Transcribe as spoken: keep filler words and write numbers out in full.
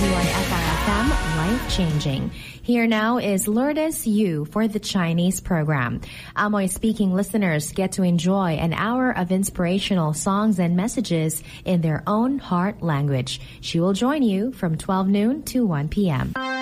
one F R F M, life-changing. Here now is Lourdes Yu for the Chinese program. Amoy-speaking listeners get to enjoy an hour of inspirational songs and messages in their own heart language. She will join you from twelve noon to one p.m.